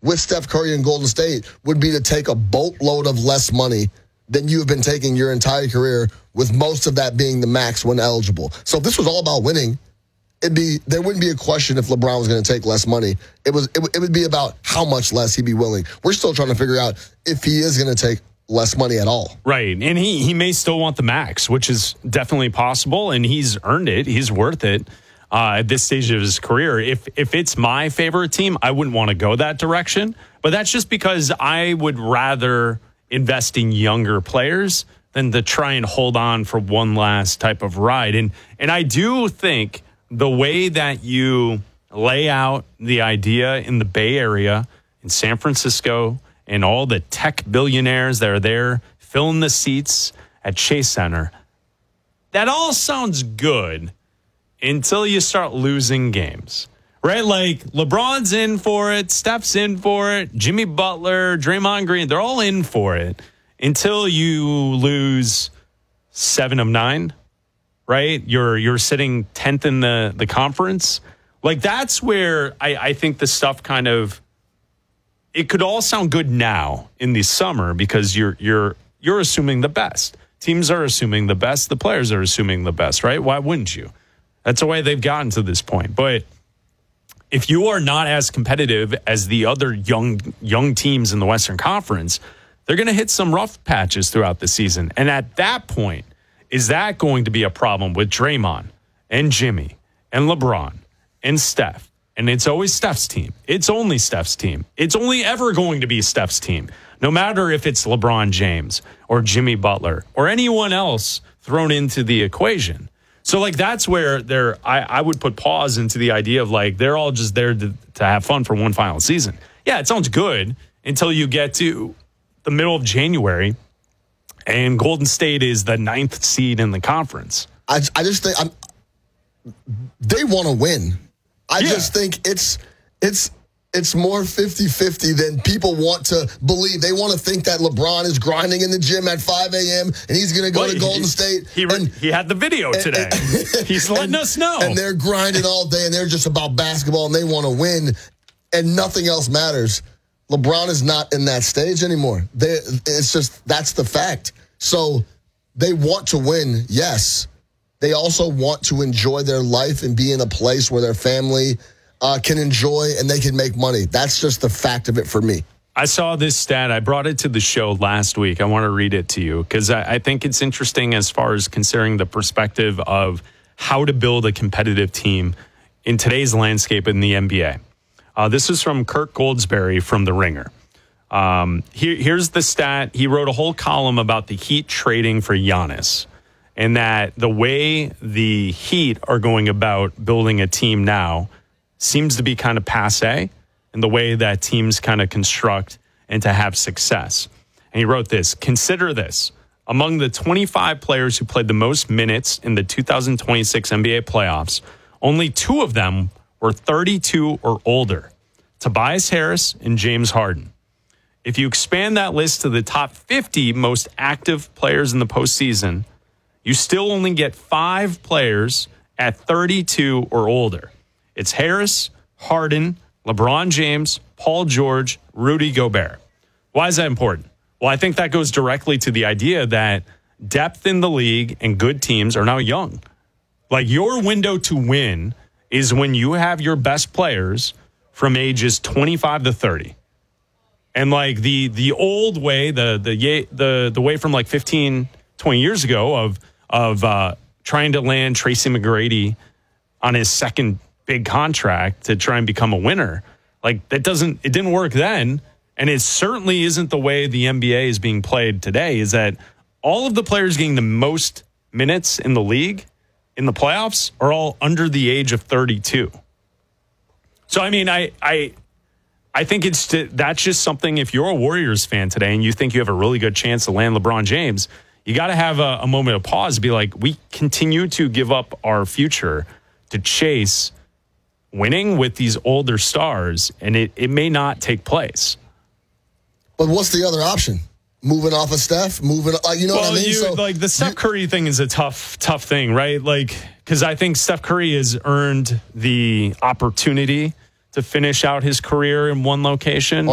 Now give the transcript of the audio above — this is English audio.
with Steph Curry and Golden State would be to take a boatload of less money than you have been taking your entire career, with most of that being the max when eligible. So if this was all about winning, there wouldn't be a question if LeBron was going to take less money. It would be about how much less he'd be willing. We're still trying to figure out if he is going to take less money at all. Right. And he may still want the max, which is definitely possible, and he's earned it. He's worth it at this stage of his career. If it's my favorite team, I wouldn't want to go that direction. But that's just because I would rather invest in younger players than to try and hold on for one last type of ride. And I do think the way that you lay out the idea in the Bay Area, in San Francisco, and all the tech billionaires that are there filling the seats at Chase Center, that all sounds good until you start losing games. Right? Like, LeBron's in for it, Steph's in for it, Jimmy Butler, Draymond Green, they're all in for it until you lose 7 of 9, right? You're sitting 10th in the conference. Like, that's where I think the stuff kind of, it could all sound good now in the summer because you're assuming the best. Teams are assuming the best. The players are assuming the best, right? Why wouldn't you? That's the way they've gotten to this point. But if you are not as competitive as the other young teams in the Western Conference, they're going to hit some rough patches throughout the season. And at that point, is that going to be a problem with Draymond and Jimmy and LeBron and Steph? And it's always Steph's team. It's only Steph's team. It's only ever going to be Steph's team, no matter if it's LeBron James or Jimmy Butler or anyone else thrown into the equation. So, like, that's where I would put pause into the idea of, like, they're all just there to have fun for one final season. Yeah, it sounds good until you get to the middle of January and Golden State is the 9th seed in the conference. I just think they want to win. I just think it's more 50-50 than people want to believe. They want to think that LeBron is grinding in the gym at 5 a.m. and he's going to go to Golden State. He had the video today. He's letting us know. And they're grinding all day, and they're just about basketball, and they want to win, and nothing else matters. LeBron is not in that stage anymore. It's just, that's the fact. So they want to win, yes. They also want to enjoy their life and be in a place where their family can enjoy and they can make money. That's just the fact of it for me. I saw this stat. I brought it to the show last week. I want to read it to you because I think it's interesting as far as considering the perspective of how to build a competitive team in today's landscape in the NBA. This is from Kirk Goldsberry from The Ringer. Here's the stat. He wrote a whole column about the Heat trading for Giannis and that the way the Heat are going about building a team now seems to be kind of passé in the way that teams kind of construct and to have success. And he wrote this: consider this. Among the 25 players who played the most minutes in the 2026 NBA playoffs, only 2 of them were 32 or older, Tobias Harris and James Harden. If you expand that list to the top 50 most active players in the postseason, you still only get 5 players at 32 or older. It's Harris, Harden, LeBron James, Paul George, Rudy Gobert. Why is that important? Well, I think that goes directly to the idea that depth in the league and good teams are now young. Like, your window to win is when you have your best players from ages 25 to 30. And like the old way, the way from like 15, 20 years ago of trying to land Tracy McGrady on his second big contract to try and become a winner, like it didn't work then. And it certainly isn't the way the NBA is being played today, is that all of the players getting the most minutes in the league in the playoffs are all under the age of 32. So, I mean, I think that's just something, if you're a Warriors fan today and you think you have a really good chance to land LeBron James, you got to have a moment of pause, be like, we continue to give up our future to chase winning with these older stars, and it may not take place. But what's the other option? Moving off of Steph? What I mean? Like, the Steph Curry thing is a tough thing, right? Like, because I think Steph Curry has earned the opportunity to finish out his career in one location.